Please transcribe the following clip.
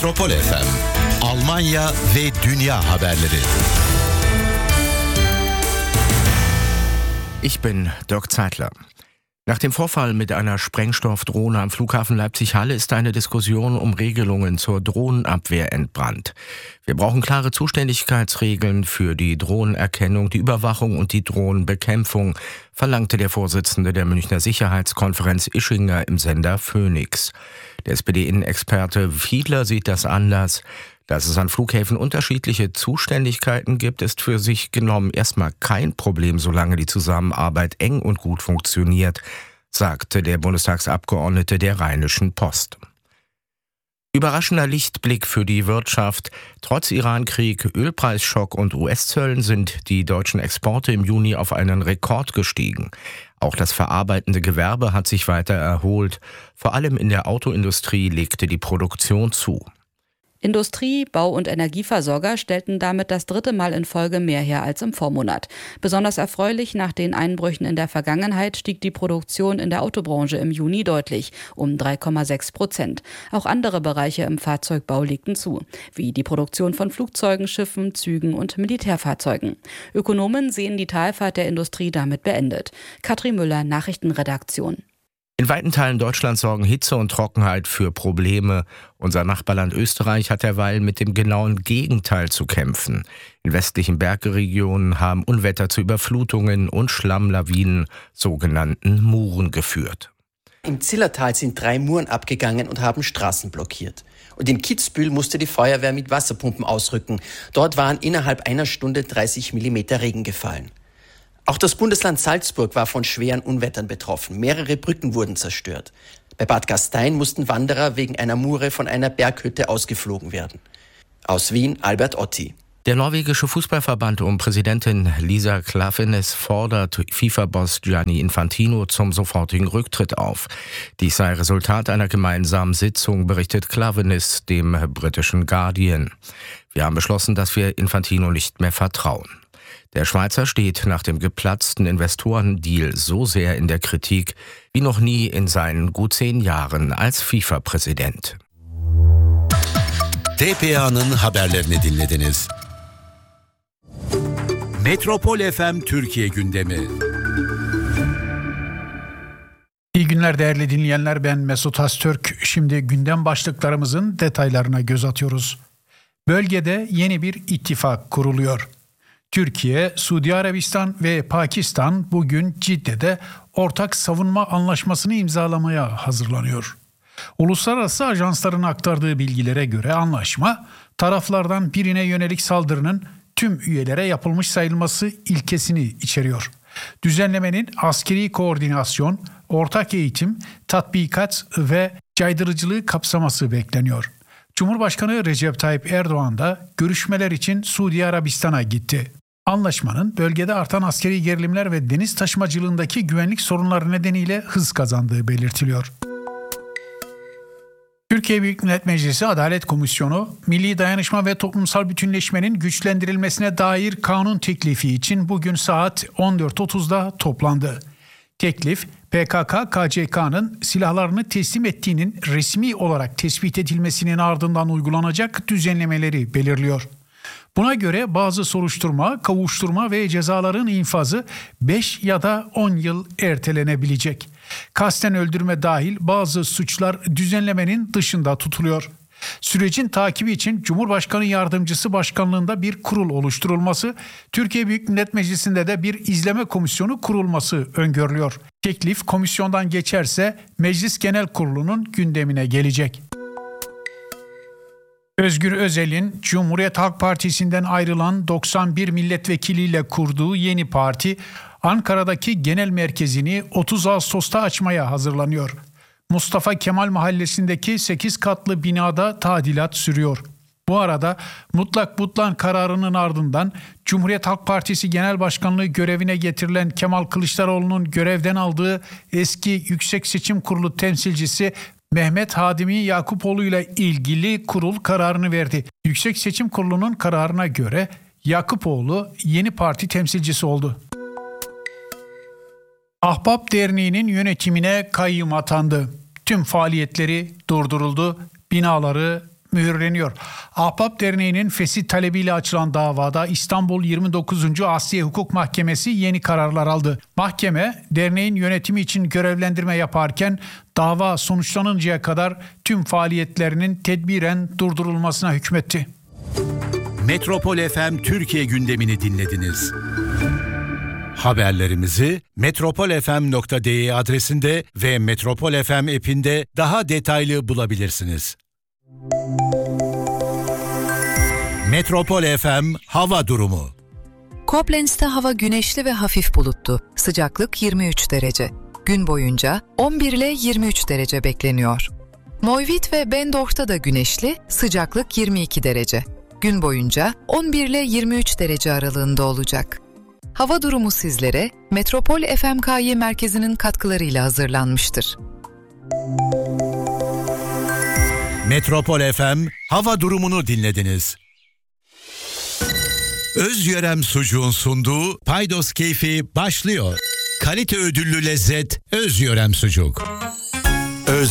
Metropol FM, Almanya ve dünya haberleri. Ich bin Dirk Zeitler. Nach dem Vorfall mit einer Sprengstoffdrohne am Flughafen Leipzig-Halle ist eine Diskussion um Regelungen zur Drohnenabwehr entbrannt. Wir brauchen klare Zuständigkeitsregeln für die Drohnenerkennung, die Überwachung und die Drohnenbekämpfung, verlangte der Vorsitzende der Münchner Sicherheitskonferenz Ischinger im Sender Phoenix. Der SPD-Innenexperte Fiedler sieht das anders. Dass es an Flughäfen unterschiedliche Zuständigkeiten gibt, ist für sich genommen erstmal kein Problem, solange die Zusammenarbeit eng und gut funktioniert, sagte der Bundestagsabgeordnete der Rheinischen Post. Überraschender Lichtblick für die Wirtschaft. Trotz Irankrieg, Ölpreisschock und US-Zöllen sind die deutschen Exporte im Juni auf einen Rekord gestiegen. Auch das verarbeitende Gewerbe hat sich weiter erholt. Vor allem in der Autoindustrie legte die Produktion zu. Industrie, Bau- und Energieversorger stellten damit das dritte Mal in Folge mehr her als im Vormonat. Besonders erfreulich, nach den Einbrüchen in der Vergangenheit stieg die Produktion in der Autobranche im Juni deutlich, um 3,6%. Auch andere Bereiche im Fahrzeugbau legten zu, wie die Produktion von Flugzeugen, Schiffen, Zügen und Militärfahrzeugen. Ökonomen sehen die Talfahrt der Industrie damit beendet. Katrin Müller, Nachrichtenredaktion. In weiten Teilen Deutschlands sorgen Hitze und Trockenheit für Probleme. Unser Nachbarland Österreich hat derweil mit dem genauen Gegenteil zu kämpfen. In westlichen Bergregionen haben Unwetter zu Überflutungen und Schlammlawinen, sogenannten Muren, geführt. Im Zillertal sind 3 Muren abgegangen und haben Straßen blockiert. Und in Kitzbühel musste die Feuerwehr mit Wasserpumpen ausrücken. Dort waren innerhalb einer Stunde 30 Millimeter Regen gefallen. Auch das Bundesland Salzburg war von schweren Unwettern betroffen. Mehrere Brücken wurden zerstört. Bei Bad Gastein mussten Wanderer wegen einer Mure von einer Berghütte ausgeflogen werden. Aus Wien, Albert Otti. Der norwegische Fußballverband um Präsidentin Lisa Klaveness fordert FIFA-Boss Gianni Infantino zum sofortigen Rücktritt auf. Dies sei Resultat einer gemeinsamen Sitzung, berichtet Klaveness dem britischen Guardian. Wir haben beschlossen, dass wir Infantino nicht mehr vertrauen. Der Schweizer steht nach dem geplatzten Investorendeal so sehr in der Kritik wie noch nie in seinen gut 10 Jahren als FIFA-Präsident. TPA'nın haberlerini dinlediniz. Metropol FM Türkiye gündemi. İyi günler değerli dinleyenler, ben Mesut Öztürk. Şimdi gündem başlıklarımızın detaylarına göz atıyoruz. Bölgede yeni bir ittifak kuruluyor. Türkiye, Suudi Arabistan ve Pakistan bugün Cidde'de ortak savunma anlaşmasını imzalamaya hazırlanıyor. Uluslararası ajansların aktardığı bilgilere göre anlaşma, taraflardan birine yönelik saldırının tüm üyelere yapılmış sayılması ilkesini içeriyor. Düzenlemenin askeri koordinasyon, ortak eğitim, tatbikat ve caydırıcılığı kapsaması bekleniyor. Cumhurbaşkanı Recep Tayyip Erdoğan da görüşmeler için Suudi Arabistan'a gitti. Anlaşmanın bölgede artan askeri gerilimler ve deniz taşımacılığındaki güvenlik sorunları nedeniyle hız kazandığı belirtiliyor. Türkiye Büyük Millet Meclisi Adalet Komisyonu, milli dayanışma ve toplumsal bütünleşmenin güçlendirilmesine dair kanun teklifi için bugün saat 14.30'da toplandı. Teklif, PKK-KCK'nın silahlarını teslim ettiğinin resmi olarak tespit edilmesinin ardından uygulanacak düzenlemeleri belirliyor. Buna göre bazı soruşturma, kovuşturma ve cezaların infazı 5 ya da 10 yıl ertelenebilecek. Kasten öldürme dahil bazı suçlar düzenlemenin dışında tutuluyor. Sürecin takibi için Cumhurbaşkanı Yardımcısı Başkanlığında bir kurul oluşturulması, Türkiye Büyük Millet Meclisi'nde de bir izleme komisyonu kurulması öngörülüyor. Teklif komisyondan geçerse Meclis Genel Kurulu'nun gündemine gelecek. Özgür Özel'in Cumhuriyet Halk Partisi'nden ayrılan 91 milletvekiliyle kurduğu yeni parti, Ankara'daki genel merkezini 30 Ağustos'ta açmaya hazırlanıyor. Mustafa Kemal Mahallesi'ndeki 8 katlı binada tadilat sürüyor. Bu arada mutlak butlan kararının ardından Cumhuriyet Halk Partisi Genel Başkanlığı görevine getirilen Kemal Kılıçdaroğlu'nun görevden aldığı eski Yüksek Seçim Kurulu temsilcisi Mehmet Hadimi Yakupoğlu ile ilgili kurul kararını verdi. Yüksek Seçim Kurulu'nun kararına göre Yakupoğlu yeni parti temsilcisi oldu. Ahbap Derneği'nin yönetimine kayyum atandı. Tüm faaliyetleri durduruldu. Binaları mühürleniyor. Ahbap Derneği'nin fesih talebiyle açılan davada İstanbul 29. Asliye Hukuk Mahkemesi yeni kararlar aldı. Mahkeme, derneğin yönetimi için görevlendirme yaparken dava sonuçlanıncaya kadar tüm faaliyetlerinin tedbiren durdurulmasına hükmetti. Metropol FM Türkiye gündemini dinlediniz. Haberlerimizi metropolfm.de adresinde ve Metropol FM app'inde daha detaylı bulabilirsiniz. Metropol FM hava durumu. Koblenz'te hava güneşli ve hafif bulutlu. Sıcaklık 23 derece. Gün boyunca 11 ile 23 derece bekleniyor. Neuwied ve Bendorf'ta da güneşli, sıcaklık 22 derece. Gün boyunca 11 ile 23 derece aralığında olacak. Hava durumu sizlere Metropol FMKY merkezinin katkılarıyla hazırlanmıştır. Metropol FM hava durumunu dinlediniz. Özyörem Sucuğun sunduğu Paydos Keyfi başlıyor. Kalite ödüllü lezzet Özyörem Sucuk.